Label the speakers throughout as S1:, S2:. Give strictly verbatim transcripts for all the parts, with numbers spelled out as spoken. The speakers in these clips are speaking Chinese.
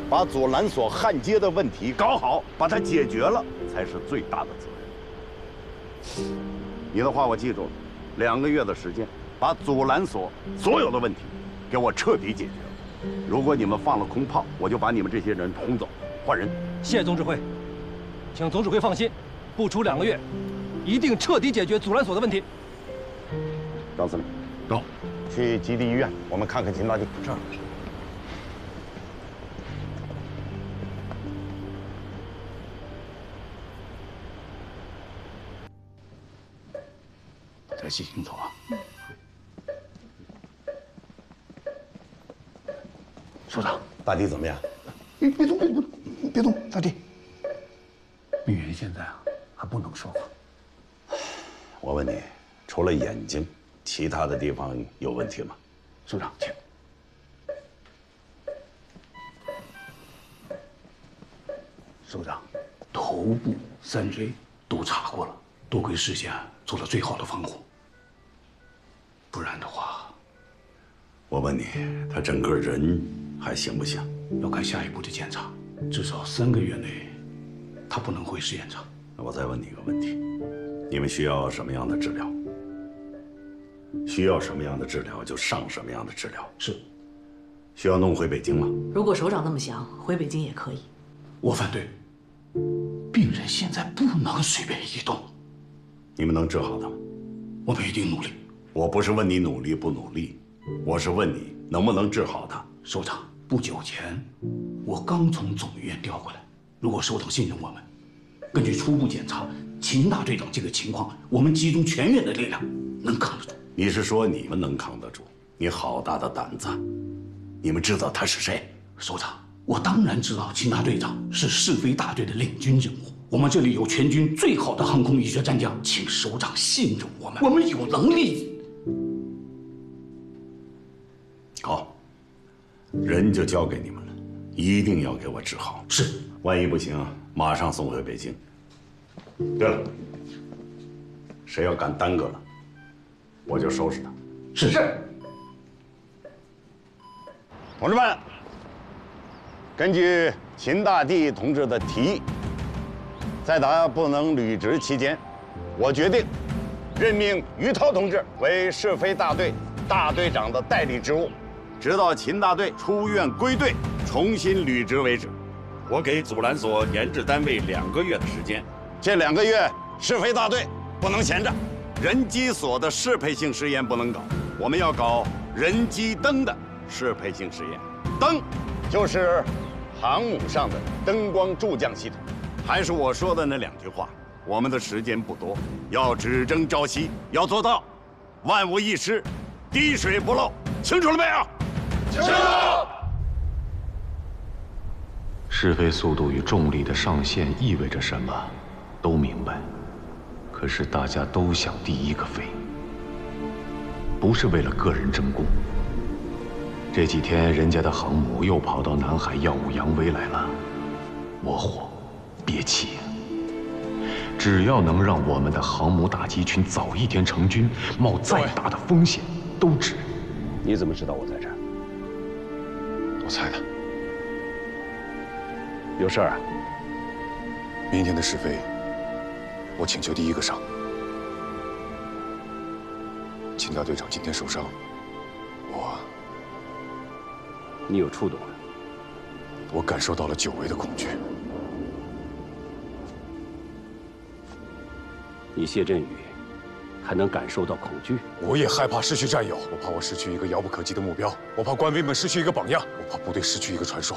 S1: 把阻拦索焊接的问题搞好，把它解决了，才是最大的责任。你的话我记住了，两个月的时间，把阻拦索所有的问题给我彻底解决了。如果你们放了空炮，我就把你们这些人轰走，换人。
S2: 谢谢总指挥，请总指挥放心，不出两个月，一定彻底解决阻拦索的问题。
S1: 张司令，
S3: 走，
S1: 去基地医院，我们看看秦大地。
S3: 是。再细心走啊。首长，
S1: 大地怎么样？
S3: 你别动，别动，别动，大地。病人现在啊还不能说话。
S1: 我问你，除了眼睛，其他的地方有问题吗？
S3: 首长，请。首长，头部、三椎都查过了，多亏事先做了最好的防护。不然的话，
S1: 我问你，他整个人还行不行？
S3: 要看下一步的检查，至少三个月内，他不能回试验场。
S1: 那我再问你一个问题，你们需要什么样的治疗？需要什么样的治疗就上什么样的治疗。
S3: 是。
S1: 需要弄回北京吗？
S4: 如果首长那么想，回北京也可以。
S3: 我反对。病人现在不能随便移动。
S1: 你们能治好他吗？
S3: 我们一定努力。
S1: 我不是问你努力不努力，我是问你能不能治好他。
S3: 首长，不久前我刚从总医院调回来。如果首长信任我们，根据初步检查，秦大队长这个情况，我们集中全院的力量，能扛得住。
S1: 你是说你们能扛得住？你好大的胆子！你们知道他是谁？
S3: 首长，我当然知道秦大队长是试飞大队的领军人物。我们这里有全军最好的航空医学战将，请首长信任我们，我们有能力。
S1: 好，人就交给你们了，一定要给我治好。
S3: 是，
S1: 万一不行，马上送回北京。对了，谁要敢耽搁了，我就收拾他。
S3: 是是。
S1: 同志们，根据秦大地同志的提议，在他不能履职期间，我决定任命于涛同志为试飞大队大队长的代理职务，直到秦大队出院归队，重新履职为止。我给阻拦所研制单位两个月的时间，这两个月试飞大队不能闲着，人机所的适配性实验不能搞，我们要搞人机灯的适配性实验。灯就是航母上的灯光助降系统。还是我说的那两句话，我们的时间不多，要只争朝夕，要做到万无一失，滴水不漏。清楚了没有？清楚。
S5: 试飞速度与重力的上限意味着什么，都明白。可是大家都想第一个飞，不是为了个人争功。这几天人家的航母又跑到南海耀武扬威来了，我火，憋气。只要能让我们的航母打击群早一天成军，冒再大的风险都值。
S6: 你怎么知道我在这儿？
S7: 我猜的。
S6: 有事儿啊？
S7: 明天的试飞，我请求第一个上。秦大队长今天受伤，我……
S6: 你有触动了？
S7: 我感受到了久违的恐惧。
S6: 你谢振宇还能感受到恐惧？
S7: 我也害怕失去战友，我怕我失去一个遥不可及的目标，我怕官兵们失去一个榜样，我怕部队失去一个传说。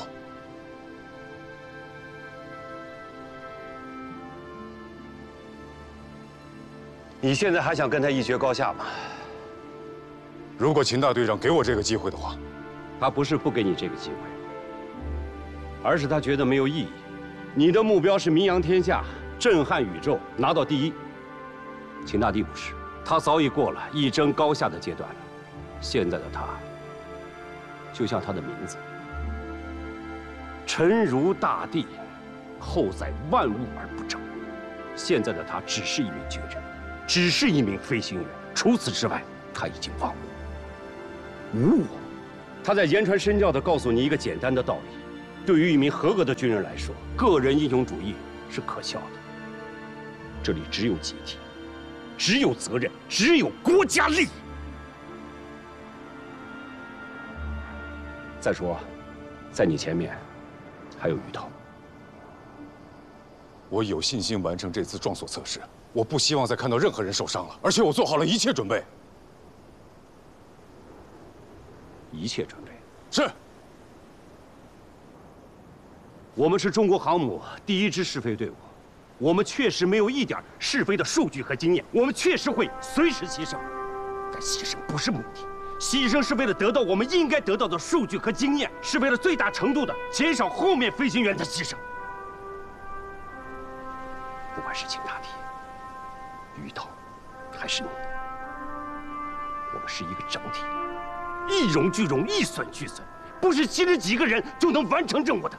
S6: 你现在还想跟他一决高下吗？
S7: 如果秦大队长给我这个机会的话，
S6: 他不是不给你这个机会，而是他觉得没有意义。你的目标是名扬天下、震撼宇宙、拿到第一。秦大帝不是，他早已过了一争高下的阶段了。现在的他，就像他的名字，沉如大地，后载万物而不争。现在的他只是一名军人，只是一名飞行员，除此之外，他已经忘我。无我。他在言传身教地告诉你一个简单的道理： 对于一名合格的军人来说，个人英雄主义是可笑的。这里只有集体，只有责任，只有国家利益。再说，在你前面还有于涛。
S7: 我有信心完成这次撞锁测试。我不希望再看到任何人受伤了，而且我做好了一切准备。
S6: 一切准备。
S7: 是。
S6: 我们是中国航母第一支试飞队伍，我们确实没有一点试飞的数据和经验，我们确实会随时牺牲，但牺牲不是目的，牺牲是为了得到我们应该得到的数据和经验，是为了最大程度的减少后面飞行员的牺牲。不管是秦大帝、于涛，还是你，我们是一个整体，一荣俱荣，一损俱损，不是其中几个人就能完成任务的。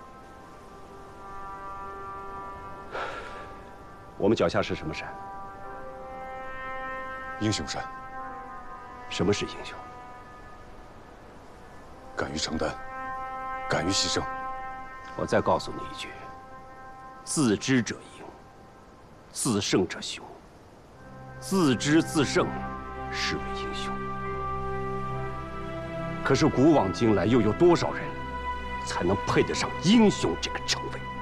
S6: 我们脚下是什么山？
S7: 英雄山。
S6: 什么是英雄？
S7: 敢于承担，敢于牺牲。
S6: 我再告诉你一句：自知者赢，自胜者雄。自知自胜，是为英雄。可是古往今来，又有多少人才能配得上英雄这个称谓？